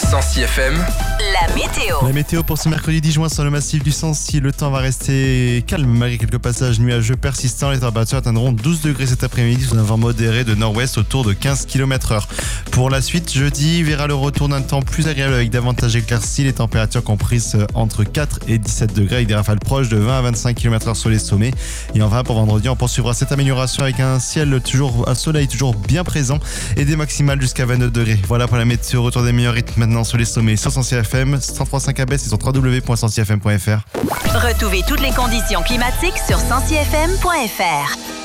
Sancy FM. La météo. La météo pour ce mercredi 10 juin sur le massif du Sancy. Le temps va rester calme malgré quelques passages nuageux persistants. Les températures atteindront 12 degrés cet après-midi sous un vent modéré de nord-ouest autour de 15 km/h. Pour la suite, jeudi verra le retour d'un temps plus agréable avec davantage d'éclaircies. Les températures comprises entre 4 et 17 degrés avec des rafales proches de 20 à 25 km/h sur les sommets. Et enfin pour vendredi, on poursuivra cette amélioration avec un soleil toujours bien présent et des maximales jusqu'à 29 degrés. Voilà pour la météo. Retour des meilleurs rythmes maintenant sur les sommets sur Sancy FM, 103.5 ABS et sur www.sancyfm.fr. Retrouvez toutes les conditions climatiques sur sancyfm.fr.